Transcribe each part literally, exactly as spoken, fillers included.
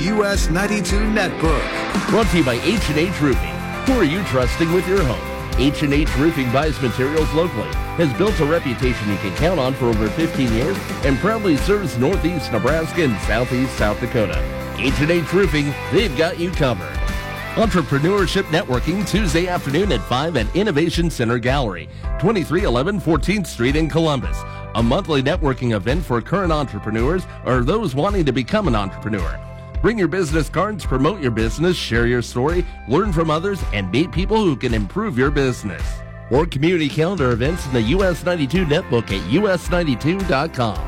U S ninety-two Netbook. Brought to you by H and H Roofing. Who are you trusting with your home? H and H Roofing buys materials locally, has built a reputation you can count on for over fifteen years, and proudly serves Northeast Nebraska and Southeast South Dakota. H and H Roofing, they've got you covered. Entrepreneurship Networking Tuesday afternoon at five at Innovation Center Gallery, twenty-three eleven fourteenth Street in Columbus. A monthly networking event for current entrepreneurs or those wanting to become an entrepreneur. Bring your business cards, promote your business, share your story, learn from others, and meet people who can improve your business. Or community calendar events in the U S ninety-two Netbook at U S ninety-two dot com.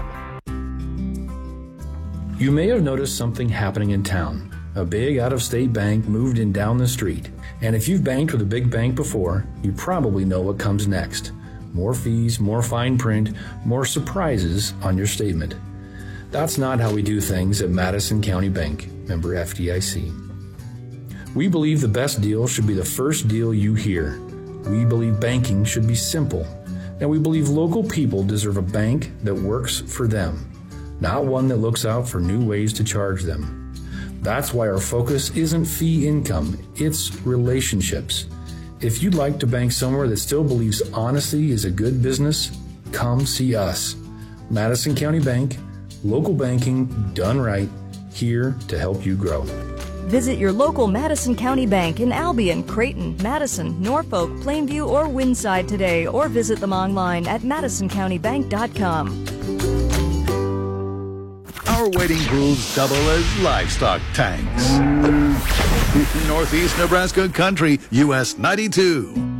You may have noticed something happening in town. A big out-of-state bank moved in down the street. And if you've banked with a big bank before, you probably know what comes next. More fees, more fine print, more surprises on your statement. That's not how we do things at Madison County Bank, member F D I C. We believe the best deal should be the first deal you hear. We believe banking should be simple. And we believe local people deserve a bank that works for them, not one that looks out for new ways to charge them. That's why our focus isn't fee income, it's relationships. If you'd like to bank somewhere that still believes honesty is a good business, come see us. Madison County Bank, local banking done right, here to help you grow. Visit your local Madison County Bank in Albion, Creighton, Madison, Norfolk, Plainview, or Winside today, or visit them online at madison county bank dot com. Our wading pools double as livestock tanks. Northeast Nebraska Country, U S ninety-two.